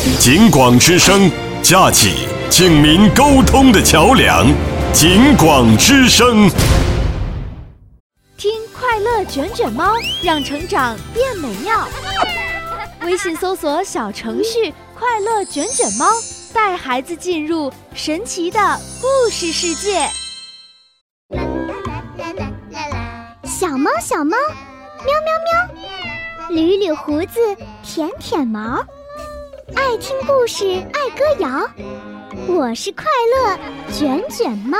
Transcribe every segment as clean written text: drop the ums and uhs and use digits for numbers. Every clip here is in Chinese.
警广之声，架起警民沟通的桥梁。警广之声， 听快乐卷卷猫，让成长变美妙。微信搜索小程序快乐卷卷猫，带孩子进入神奇的故事世界。 小猫小猫，喵喵喵，捋捋胡子，舔舔毛，爱听故事，爱歌谣。我是快乐卷卷猫。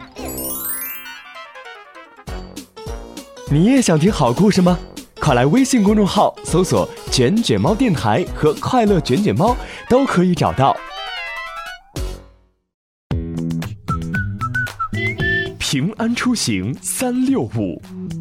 你也想听好故事吗？快来微信公众号搜索卷卷猫电台和快乐卷卷猫，都可以找到。平安出行365。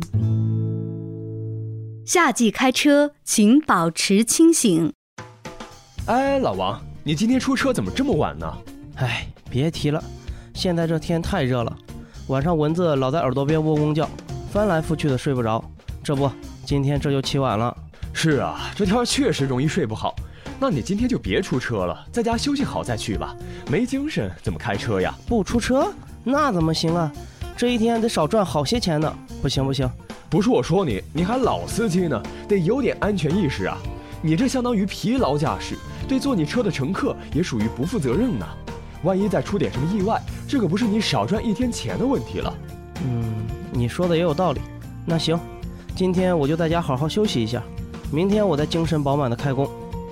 夏季开车请保持清醒。 哎，老王，你今天出车怎么这么晚呢？ 哎，别提了，现在这天太热了，晚上蚊子老在耳朵边嗡嗡叫，翻来覆去的睡不着。这不，今天这就起晚了。 是啊，这天确实容易睡不好。那你今天就别出车了，在家休息好再去吧。没精神怎么开车呀？ 不出车那怎么行啊？这一天得少赚好些钱呢。不行不行， 不是我说你，你还老司机呢，得有点安全意识啊。你这相当于疲劳驾驶，对坐你车的乘客也属于不负责任呢。万一再出点什么意外，这可不是你少赚一天钱的问题了。 你说的也有道理。那行，今天我就在家好好休息一下，明天我再精神饱满的开工。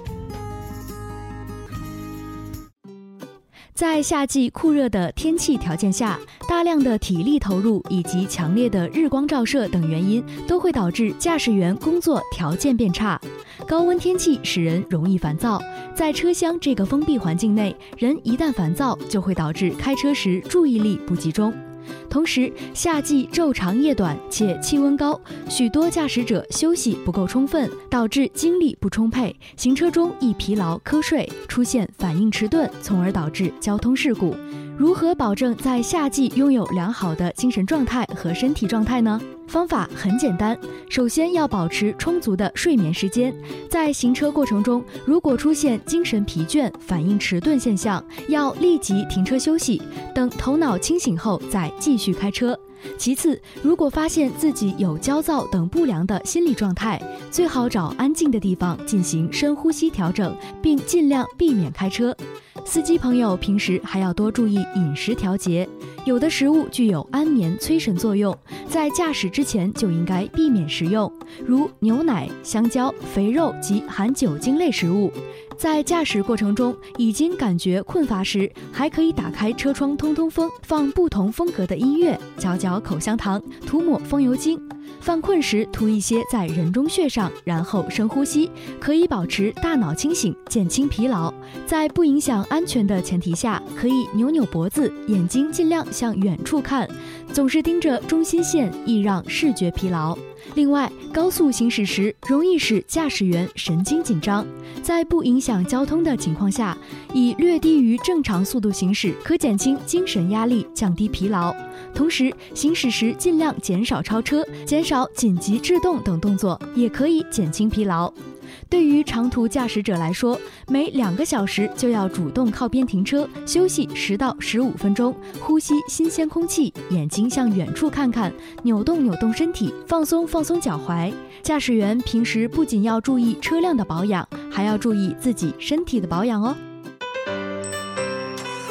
在夏季酷热的天气条件下，大量的体力投入以及强烈的日光照射等原因都会导致驾驶员工作条件变差。高温天气使人容易烦躁，在车厢这个封闭环境内，人一旦烦躁就会导致开车时注意力不集中。同时，夏季昼长夜短且气温高，许多驾驶者休息不够充分，导致精力不充沛，行车中易疲劳瞌睡，出现反应迟钝，从而导致交通事故。如何保证在夏季拥有良好的精神状态和身体状态呢？方法很简单，首先要保持充足的睡眠时间。在行车过程中，如果出现精神疲倦、反应迟钝现象，要立即停车休息，等头脑清醒后再继续开车。其次，如果发现自己有焦躁等不良的心理状态，最好找安静的地方进行深呼吸调整，并尽量避免开车。司机朋友平时还要多注意饮食调节，有的食物具有安眠催神作用，在驾驶之前就应该避免食用，如牛奶、香蕉、肥肉及含酒精类食物。在驾驶过程中已经感觉困乏时，还可以打开车窗通通风，放不同风格的音乐，嚼嚼口香糖，涂抹风油精。犯困时涂一些在人中穴上，然后深呼吸，可以保持大脑清醒，减轻疲劳。在不影响安全的前提下，可以扭扭脖子，眼睛尽量向远处看，总是盯着中心线，易让视觉疲劳。另外，高速行驶时容易使驾驶员神经紧张，在不影响交通的情况下，以略低于正常速度行驶，可减轻精神压力，降低疲劳。同时，行驶时尽量减少超车，减少紧急制动等动作，也可以减轻疲劳。对于长途驾驶者来说，每2个小时就要主动靠边停车，休息10到15分钟，呼吸新鲜空气，眼睛向远处看看，扭动扭动身体，放松放松脚踝。驾驶员平时不仅要注意车辆的保养，还要注意自己身体的保养哦。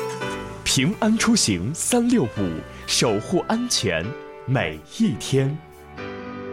平安出行365，守护安全每一天。